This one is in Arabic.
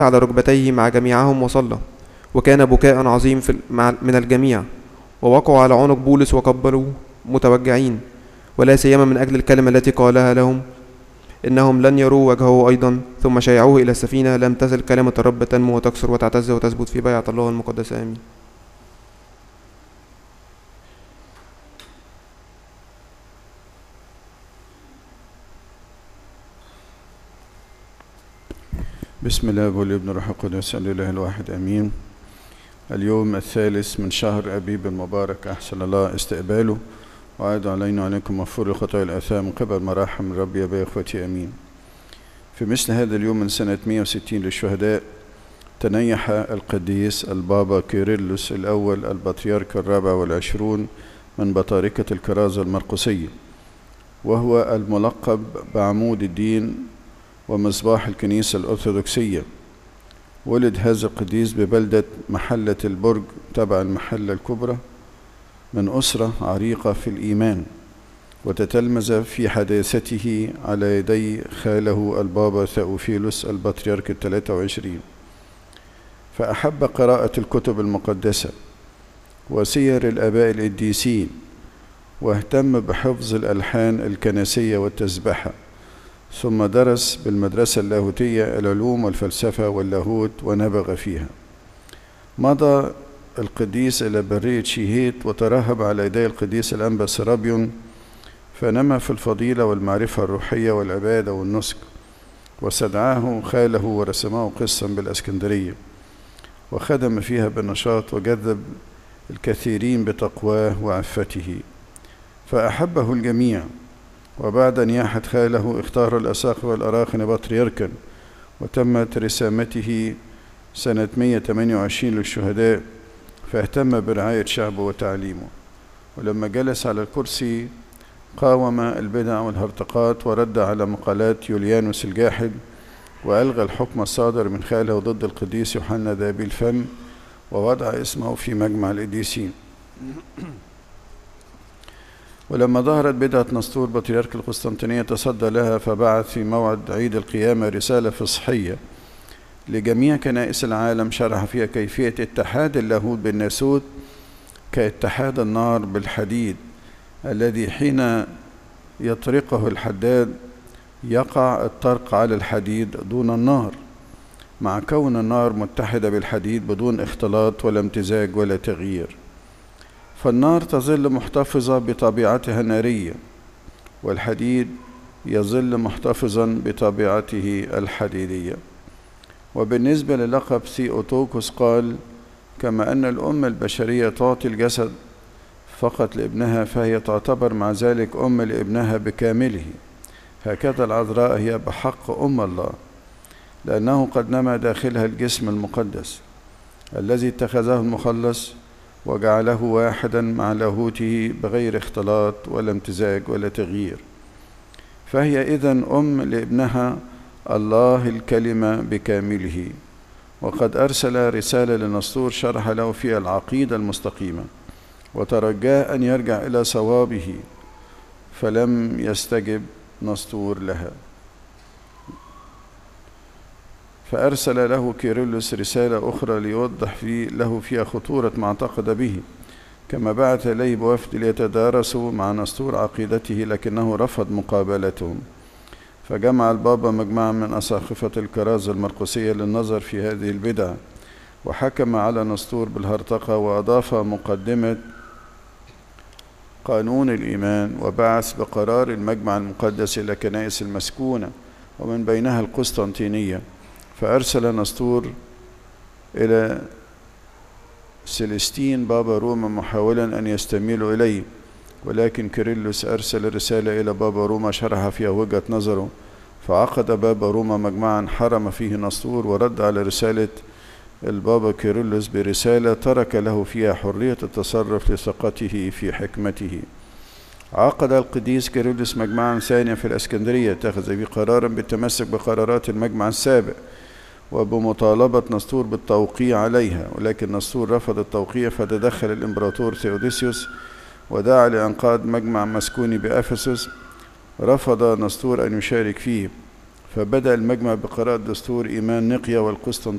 على ركبتيه مع جميعهم وصلى، وكان بكاء عظيم من الجميع، ووقعوا على عنق بولس وقبلوا متوجعين، ولا سيما من أجل الكلمة التي قالها لهم إنهم لن يروا وجهه أيضا. ثم شيعوه إلى السفينة. لم تزل كلمة الرب تنمو وتكثر وتعتز وتثبت في بيعة الله المقدسة. آمين. بسم الله والابن والروح القدس الإله الواحد آمين. اليوم الثالث من شهر أبيب المبارك، أحسن الله استقباله، وعاد علينا وعليكم مغفور الخطايا الآثام من قبل مراحم الرب يا بي إخوتي آمين. في مثل هذا اليوم من سنة 160 للشهداء تنيح القديس البابا كيرلس الأول البطريرك الرابع والعشرون من بطاركة الكرازة المرقسية، وهو الملقب بعمود الدين ومصباح الكنيسة الأرثوذكسية. ولد هذا القديس ببلدة محلة البرج تبع المحلة الكبرى من أسرة عريقة في الإيمان، وتتلمذ في حداثته على يدي خاله البابا ثأوفيلوس البطريرك 23. فأحب قراءة الكتب المقدسة وسير الآباء القديسين، واهتم بحفظ الألحان الكنسية والتسبحة، ثم درس بالمدرسة اللاهوتية العلوم والفلسفة واللاهوت ونبغ فيها. مضى القديس إلى برية شيهيت وترهب على يدي القديس الأنبا سرابيون، فنمى في الفضيلة والمعرفة الروحية والعبادة والنسك، واستدعاه خاله ورسمه قسا بالأسكندرية، وخدم فيها بنشاط وجذب الكثيرين بتقواه وعفته، فأحبه الجميع. وبعد نياحة خاله اختار الأساقفة والأراخنة بطريركا، وتمت رسامته سنة 128 للشهداء، فاهتم برعاية شعبه وتعليمه. ولما جلس على الكرسي قاوم البدع والهرطقات، ورد على مقالات يوليانوس الجاحد، وألغى الحكم الصادر من خاله ضد القديس يوحنا ذهبي الفم، ووضع اسمه في مجمع القديسين. ولما ظهرت بدعة نسطور بطريرك القسطنطينية تصدى لها، فبعث في موعد عيد القيامة رسالة فصحية لجميع كنائس العالم شرح فيها كيفية اتحاد اللاهوت بالناسوت كاتحاد النار بالحديد، الذي حين يطرقه الحداد يقع الطرق على الحديد دون النار، مع كون النار متحدة بالحديد بدون اختلاط ولا امتزاج ولا تغيير. فالنار تظل محتفظة بطبيعتها النارية، والحديد يظل محتفظا بطبيعته الحديدية. وبالنسبة للقب ثيوتوكوس قال: كما أن الأم البشرية تعطي الجسد فقط لابنها، فهي تعتبر مع ذلك أم لابنها بكامله، هكذا العذراء هي بحق أم الله، لأنه قد نمى داخلها الجسم المقدس الذي اتخذه المخلص وجعله واحدا مع لاهوته بغير اختلاط ولا امتزاج ولا تغيير. فهي إذن أم لابنها الله الكلمة بكامله. وقد أرسل رسالة لنسطور شرح له فيها العقيدة المستقيمة، وترجاه أن يرجع إلى صوابه، فلم يستجب نسطور لها. فأرسل له كيرلس رسالة أخرى ليوضح له فيها خطورة ما اعتقد به، كما بعث إليه بوفد ليتدارسوا مع نسطور عقيدته، لكنه رفض مقابلتهم. فجمع البابا مجموعة من أساقفة الكرازة المرقسية للنظر في هذه البدع، وحكم على نسطور بالهرطقة، وأضاف مقدمة قانون الإيمان، وبعث بقرار المجمع المقدس إلى كنائس المسكونة ومن بينها القسطنطينية. فأرسل نسطور إلى سيلستين بابا روما محاولا أن يستميلوا إليه، ولكن كيرلس أرسل رسالة إلى بابا روما شرح فيها وجهة نظره، فعقد بابا روما مجمعا حرم فيه نسطور، ورد على رسالة البابا كيرلس برسالة ترك له فيها حرية التصرف لثقته في حكمته. عقد القديس كيرلس مجمعا ثانيا في الإسكندرية، اتخذ فيه قرارا بالتمسك بقرارات المجمع السابق وبمطالبة نسطور بالتوقيع عليها، ولكن نسطور رفض التوقيع، فتدخل الإمبراطور ثيوديسيوس ودعا لإنقاذ مجمع مسكوني بأفسس. رفض نسطور أن يشارك فيه، فبدأ المجمع بقراءة دستور إيمان نقيا والقسطنطينية